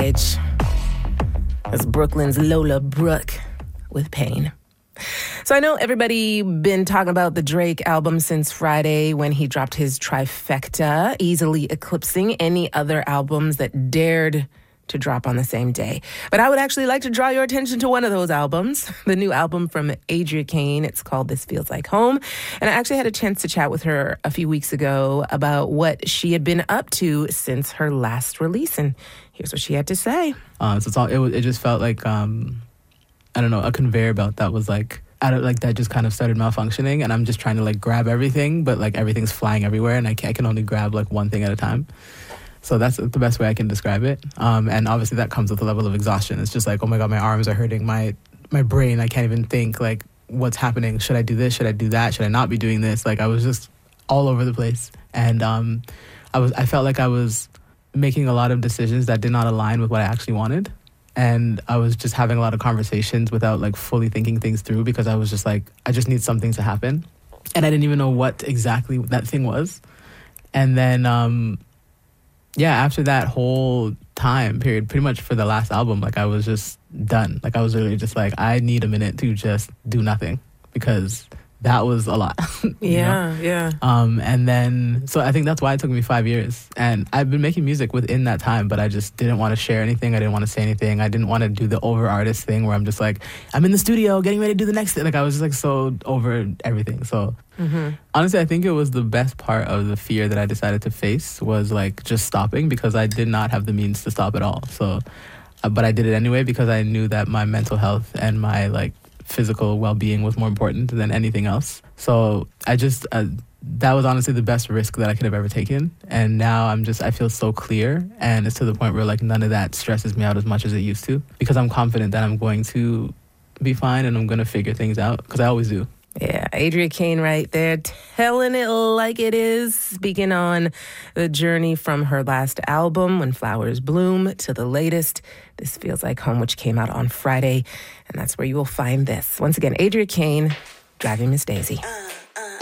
Rage. That's Brooklyn's Lola Brooke with Pain. So I know everybody been talking about the Drake album since Friday when he dropped his trifecta, easily eclipsing any other albums that dared to drop on the same day. But I would actually like to draw your attention to one of those albums, the new album from Adria Kane. It's called This Feels Like Home. And I actually had a chance to chat with her a few weeks ago about what she had been up to since her last release. And here's what she had to say. It just felt like, I don't know, a conveyor belt that was like, that just kind of started malfunctioning. And I'm just trying to like grab everything, but like everything's flying everywhere. And I can only grab like one thing at a time. So that's the best way I can describe it. And obviously that comes with a level of exhaustion. It's just like, oh my God, my arms are hurting. My brain, I can't even think like what's happening. Should I do this? Should I do that? Should I not be doing this? Like I was just all over the place. And I felt like I was making a lot of decisions that did not align with what I actually wanted. And I was just having a lot of conversations without like fully thinking things through because I was just like, I just need something to happen. And I didn't even know what exactly that thing was. And then, after that whole time period, pretty much for the last album, like I was just done. Like I was really just like, I need a minute to just do nothing because that was a lot. Yeah. And then, so I think that's why it took me 5 years. And I've been making music within that time, but I just didn't want to share anything. I didn't want to say anything. I didn't want to do the over artist thing where I'm just like, I'm in the studio getting ready to do the next thing. Like I was just like so over everything. So honestly, I think it was the best part of the fear that I decided to face was like just stopping because I did not have the means to stop at all. So, but I did it anyway because I knew that my mental health and my like physical well-being was more important than anything else. So I just, that was honestly the best risk that I could have ever taken. And now I feel so clear. And it's to the point where like none of that stresses me out as much as it used to because I'm confident that I'm going to be fine and I'm going to figure things out because I always do. Yeah, Adria Kane right there, telling it like it is, speaking on the journey from her last album, When Flowers Bloom, to the latest, This Feels Like Home, which came out on Friday. And that's where you will find this. Once again, Adria Kane, Driving Miss Daisy.